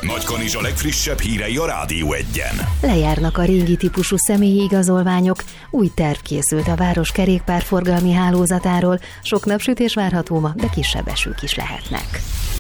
Nagykanizsa legfrissebb hírei a Rádió Egyen. Lejárnak a régi típusú személyi igazolványok, új terv készült a város kerékpárforgalmi hálózatáról, sok napsütés várható ma, de kisebb esők is lehetnek.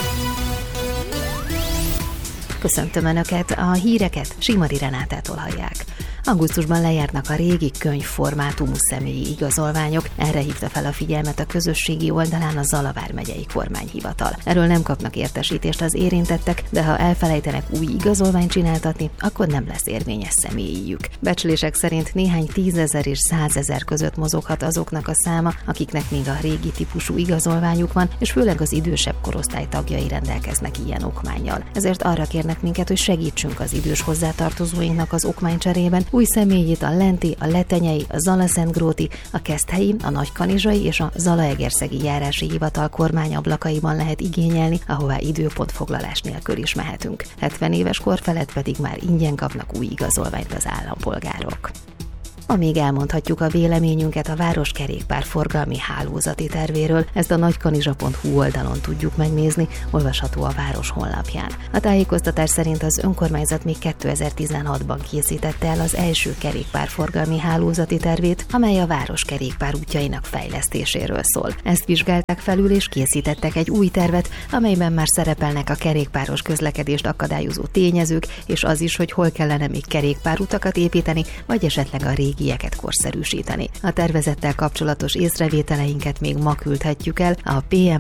Köszöntöm Önöket, a híreket Simari Renátától hallják. Augusztusban lejárnak a régi könyvformátumú személyi igazolványok, erre hívta fel a figyelmet a közösségi oldalán a Zala vármegyei kormányhivatal. Erről nem kapnak értesítést az érintettek, de ha elfelejtenek új igazolványt csináltatni, akkor nem lesz érvényes személyijük. Becslések szerint néhány 10 000 és 100 000 között mozoghat azoknak a száma, akiknek még a régi típusú igazolványuk van, és főleg az idősebb korosztály tagjai rendelkeznek ilyen okmánnyal. Ezért arra kérnek minket, hogy segítsünk az idős hozzátartozóinknak az okmánycserében. Új személyét a Lenti, a Letenyei, a Zala-Szentgróti, a Keszthelyi, a Nagykanizsai és a Zalaegerszegi járási hivatal kormányablakaiban lehet igényelni, ahová időpontfoglalás nélkül is mehetünk. 70 éves kor felett pedig már ingyen kapnak új igazolványt az állampolgárok. Amíg elmondhatjuk a véleményünket a város kerékpárforgalmi hálózati tervéről, ezt a nagykanizsa.hu oldalon tudjuk megnézni, olvasható a város honlapján. A tájékoztatás szerint az önkormányzat még 2016-ban készítette el az első kerékpárforgalmi hálózati tervét, amely a város kerékpárútjainak fejlesztéséről szól. Ezt vizsgálták felül és készítettek egy új tervet, amelyben már szerepelnek a kerékpáros közlekedést akadályozó tényezők, és az is, hogy hol kellene még kerékpárutakat építeni, vagy esetleg a régieket korszerűsíteni. A tervezettel kapcsolatos észrevételeinket még ma küldhetjük el a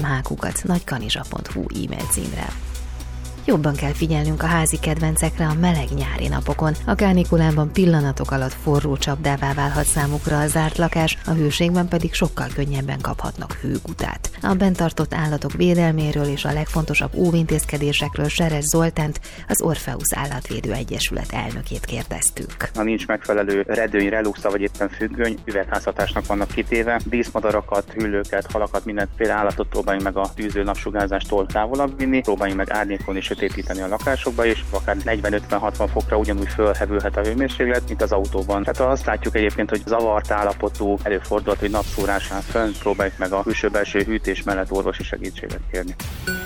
pmh@nagykanizsa.hu e-mail címre. Jobban kell figyelnünk a házi kedvencekre a meleg nyári napokon. A kánikulában pillanatok alatt forró csapdává válhat számukra a zárt lakás, a hőségben pedig sokkal könnyebben kaphatnak hőgutát. A bent tartott állatok védelméről és a legfontosabb óvintézkedésekről Seres Zoltánt, az Orpheus Állatvédő Egyesület elnökét kérdeztük. Ha nincs megfelelő redőny, reluxa vagy éppen függöny, üvegházhatásnak vannak kitéve. Díszmadarakat, hüllőket, halakat, mindenféle állatot próbáljunk meg a tűző napsugárzástól távolabb vinni, próbáljunk meg árnyékon és sötétíteni a lakásokba, és akár 40-50-60 fokra ugyanúgy fölhevülhet a hőmérséklet, mint az autóban. Tehát azt látjuk egyébként, hogy zavart állapotú előfordulhat, hogy napszórásán fönt próbáljuk meg a külső-belső hűtés mellett orvosi segítséget kérni.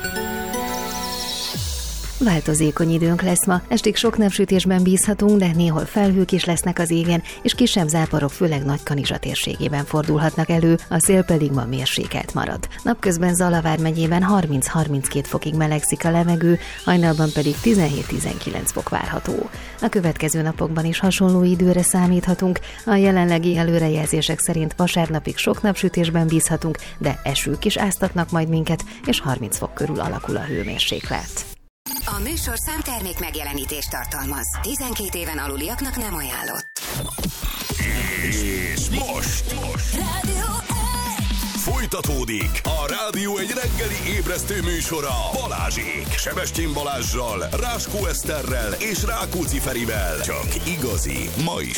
Változékony időnk lesz ma, estig sok napsütésben bízhatunk, de néhol felhők is lesznek az égen, és kisebb záporok főleg Nagykanizsa térségében fordulhatnak elő, a szél pedig ma mérsékelt marad. Napközben Zala vármegyében 30-32 fokig melegszik a levegő, hajnalban pedig 17-19 fok várható. A következő napokban is hasonló időre számíthatunk, a jelenlegi előrejelzések szerint vasárnapig sok napsütésben bízhatunk, de esők is áztatnak majd minket, és 30 fok körül alakul a hőmérséklet. A műsorszám termék megjelenítést tartalmaz. 12 éven aluliaknak nem ajánlott. És most Rádió folytatódik a Rádió egy reggeli ébresztő műsora Balázsék, Sebestyén Balázssal, Ráskó Eszterrel és Rákóczi Ferivel. Csak igazi, ma is